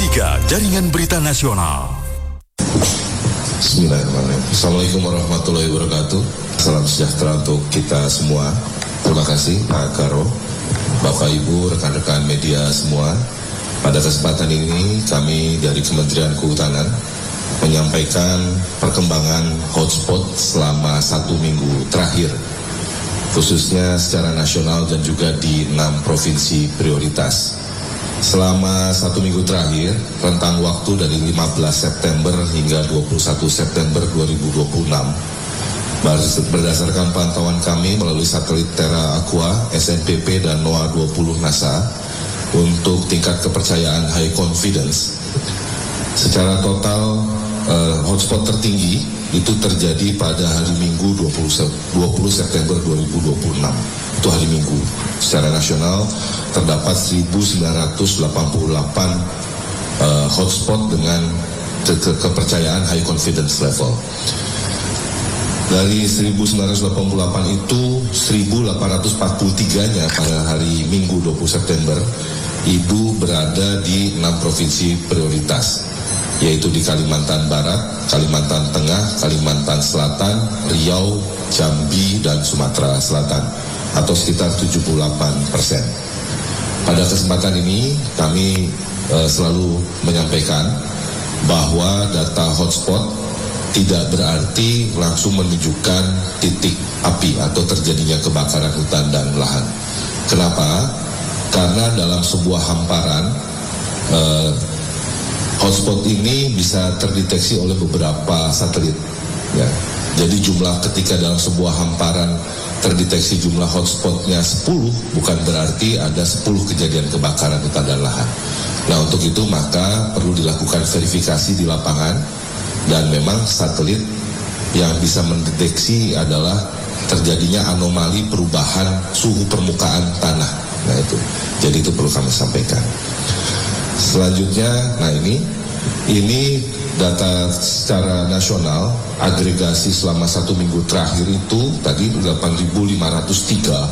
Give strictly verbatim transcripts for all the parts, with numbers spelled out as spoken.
tiga Jaringan Berita Nasional. Bismillahirrahmanirrahim. Assalamualaikum warahmatullahi wabarakatuh. Salam sejahtera untuk kita semua. Terima kasih Pak Karo, Bapak Ibu, rekan-rekan media semua. Pada kesempatan ini kami dari Kementerian Kehutanan menyampaikan perkembangan hotspot selama satu minggu terakhir, khususnya secara nasional dan juga di enam provinsi prioritas. Selama satu minggu terakhir, rentang waktu dari lima belas September hingga dua puluh satu September dua ribu dua puluh enam, berdasarkan pantauan kami melalui satelit Terra Aqua, S N P P, dan NOAA dua puluh NASA, untuk tingkat kepercayaan high confidence, secara total uh, hotspot tertinggi itu terjadi pada hari Minggu dua puluh September dua ribu dua puluh enam. Itu hari Minggu. Secara nasional terdapat seribu sembilan ratus delapan puluh delapan uh, hotspot dengan ke ke kepercayaan high confidence level. Dari seribu sembilan ratus delapan puluh delapan itu, seribu delapan ratus empat puluh tiga-nya pada hari Minggu dua puluh September itu berada di enam provinsi prioritas, yaitu di Kalimantan Barat, Kalimantan Tengah, Kalimantan Selatan, Riau, Jambi, dan Sumatera Selatan, atau sekitar tujuh puluh delapan persen. Pada kesempatan ini kami uh, selalu menyampaikan bahwa data hotspot tidak berarti langsung menunjukkan titik api atau terjadinya kebakaran hutan dan lahan. Kenapa? Karena dalam sebuah hamparan, uh, hotspot ini bisa terdeteksi oleh beberapa satelit. Ya. Jadi jumlah ketika dalam sebuah hamparan terdeteksi jumlah hotspotnya sepuluh, bukan berarti ada sepuluh kejadian kebakaran hutan dan lahan. Nah, untuk itu maka perlu dilakukan verifikasi di lapangan, dan memang satelit yang bisa mendeteksi adalah terjadinya anomali perubahan suhu permukaan tanah. Nah itu, jadi itu perlu kami sampaikan. Selanjutnya, nah ini, ini data secara nasional, agregasi selama satu minggu terakhir itu tadi delapan ribu lima ratus tiga,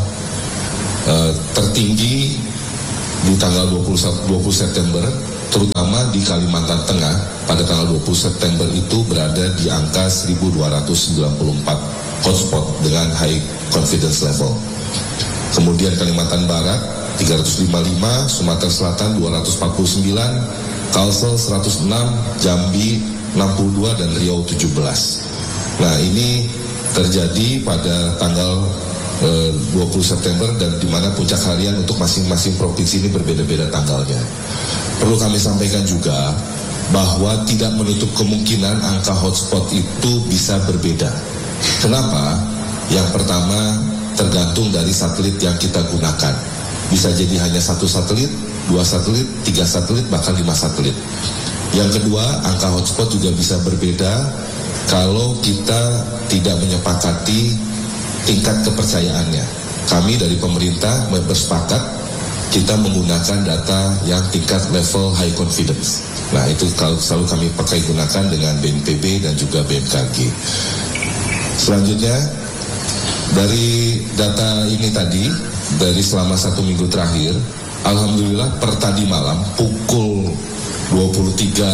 eh, tertinggi di tanggal dua puluh September, terutama di Kalimantan Tengah pada tanggal dua puluh September itu berada di angka seribu dua ratus sembilan puluh empat hotspot dengan high confidence level. Kemudian Kalimantan Barat tiga ratus lima puluh lima, Sumatera Selatan dua ratus empat puluh sembilan, Kalsel seratus enam, Jambi enam puluh dua, dan Riau tujuh belas. Nah ini terjadi pada tanggal eh, dua puluh September, dan di mana puncak harian untuk masing-masing provinsi ini berbeda-beda tanggalnya. Perlu kami sampaikan juga bahwa tidak menutup kemungkinan angka hotspot itu bisa berbeda. Kenapa? Yang pertama, tergantung dari satelit yang kita gunakan. Bisa jadi hanya satu satelit, dua satelit, tiga satelit, bahkan lima satelit. Yang kedua, angka hotspot juga bisa berbeda kalau kita tidak menyepakati tingkat kepercayaannya. Kami dari pemerintah bersepakat kita menggunakan data yang tingkat level high confidence. Nah itu kalau selalu kami pakai gunakan dengan B N P B dan juga B M K G. Selanjutnya, dari data ini tadi, dari selama satu minggu terakhir, alhamdulillah per tadi malam pukul dua puluh tiga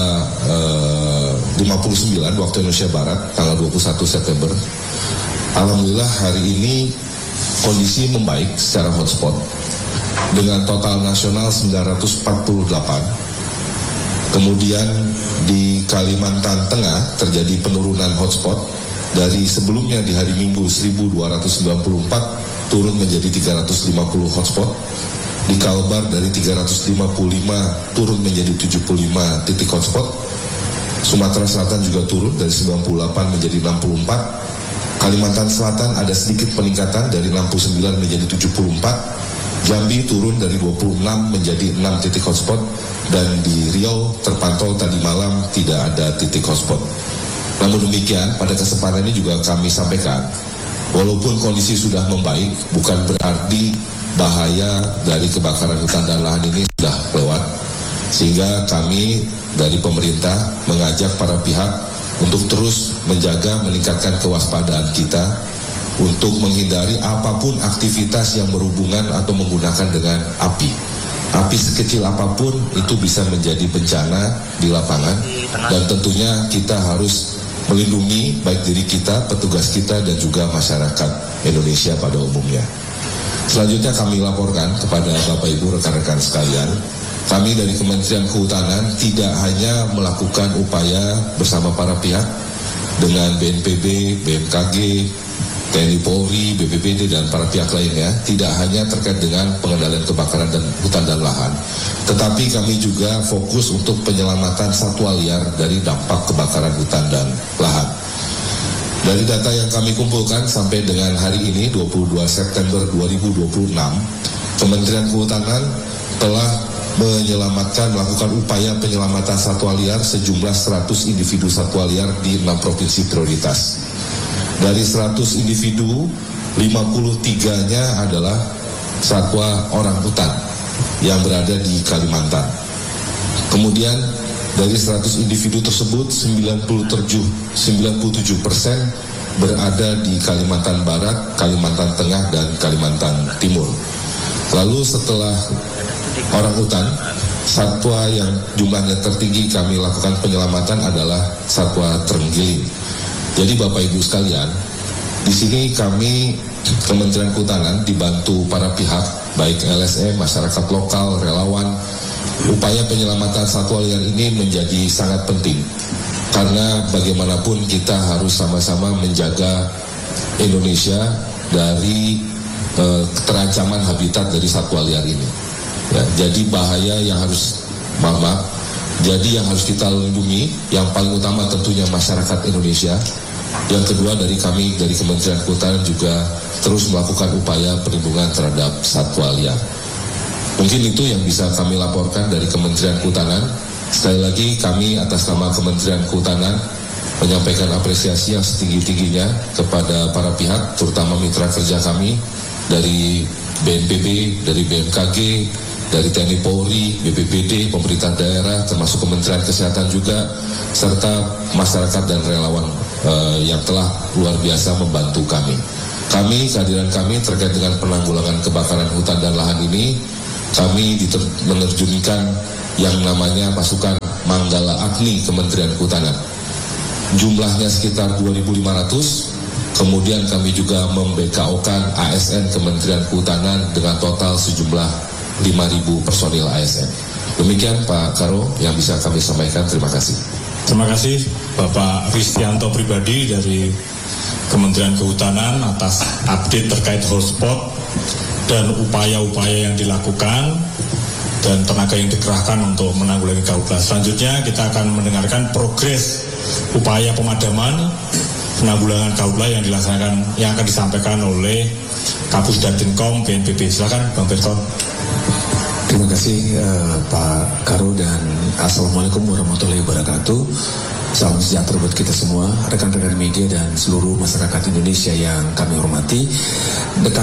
lima puluh sembilan waktu Indonesia Barat tanggal dua puluh satu September, alhamdulillah hari ini kondisi membaik secara hotspot dengan total nasional sembilan ratus empat puluh delapan. Kemudian di Kalimantan Tengah terjadi penurunan hotspot dari sebelumnya di hari Minggu seribu dua ratus sembilan puluh empat turun menjadi tiga ratus lima puluh hotspot. Di Kalbar dari tiga ratus lima puluh lima turun menjadi tujuh puluh lima titik hotspot. Sumatera Selatan juga turun dari sembilan puluh delapan menjadi enam puluh empat. Kalimantan Selatan ada sedikit peningkatan dari enam puluh sembilan menjadi tujuh puluh empat. Jambi turun dari dua puluh enam menjadi enam titik hotspot, dan di Riau terpantau tadi malam tidak ada titik hotspot. Namun demikian, pada kesempatan ini juga kami sampaikan, walaupun kondisi sudah membaik, bukan berarti bahaya dari kebakaran hutan dan lahan ini sudah lewat. Sehingga kami dari pemerintah mengajak para pihak untuk terus menjaga, meningkatkan kewaspadaan kita untuk menghindari apapun aktivitas yang berhubungan atau menggunakan dengan api. Api sekecil apapun itu bisa menjadi bencana di lapangan, dan tentunya kita harus melindungi baik diri kita, petugas kita, dan juga masyarakat Indonesia pada umumnya. Selanjutnya kami laporkan kepada Bapak Ibu rekan-rekan sekalian, kami dari Kementerian Kehutanan tidak hanya melakukan upaya bersama para pihak dengan B N P B, B M K G, T N I Polri, B P B D, dan para pihak lainnya, tidak hanya terkait dengan pengendalian kebakaran dan hutan dan lahan, tetapi kami juga fokus untuk penyelamatan satwa liar dari dampak kebakaran hutan dan lahan. Dari data yang kami kumpulkan sampai dengan hari ini, dua puluh dua September dua ribu dua puluh enam, Kementerian Kehutanan telah menyelamatkan, melakukan upaya penyelamatan satwa liar sejumlah seratus individu satwa liar di enam provinsi prioritas. Dari seratus individu, lima puluh tiga-nya adalah satwa orang hutan yang berada di Kalimantan. Kemudian dari seratus individu tersebut, sembilan puluh tujuh persen berada di Kalimantan Barat, Kalimantan Tengah, dan Kalimantan Timur. Lalu setelah orang hutan, satwa yang jumlahnya tertinggi kami lakukan penyelamatan adalah satwa terenggiling. Jadi Bapak Ibu sekalian, di sini kami Kementerian Kehutanan dibantu para pihak, baik L S M, masyarakat lokal, relawan. Upaya penyelamatan satwa liar ini menjadi sangat penting, karena bagaimanapun kita harus sama-sama menjaga Indonesia dari eh, keterancaman habitat dari satwa liar ini. Ya, jadi bahaya yang harus maaf, jadi yang harus kita lindungi, yang paling utama tentunya masyarakat Indonesia. Yang kedua, dari kami dari Kementerian Kehutanan juga terus melakukan upaya perlindungan terhadap satwa liar. Mungkin itu yang bisa kami laporkan dari Kementerian Kehutanan. Sekali lagi kami atas nama Kementerian Kehutanan menyampaikan apresiasi yang setinggi-tingginya kepada para pihak, terutama mitra kerja kami dari B N P B, dari B M K G, dari T N I Polri, B P B D, pemerintah daerah, termasuk Kementerian Kesehatan juga, serta masyarakat dan relawan uh, yang telah luar biasa membantu kami. Kami, kehadiran kami terkait dengan penanggulangan kebakaran hutan dan lahan ini, kami menerjunkan yang namanya pasukan Manggala Agni Kementerian Kehutanan. Jumlahnya sekitar dua ribu lima ratus, kemudian kami juga mem-B K O-kan A S N Kementerian Kehutanan dengan total sejumlah lima ribu personil A S N. Demikian Pak Karo yang bisa kami sampaikan. Terima kasih. Terima kasih Bapak Ristianto pribadi dari Kementerian Kehutanan atas update terkait hotspot dan upaya-upaya yang dilakukan dan tenaga yang dikerahkan untuk menanggulangi karhutla. Selanjutnya kita akan mendengarkan progres upaya pemadaman penanggulangan karhutla yang dilaksanakan, yang akan disampaikan oleh Kapus Datinkom B N P B. Silakan Bang Berton. Terima kasih uh, Pak Karo, dan Assalamualaikum warahmatullahi wabarakatuh. Salam sejahtera buat kita semua, rekan-rekan media dan seluruh masyarakat Indonesia yang kami hormati. Dekat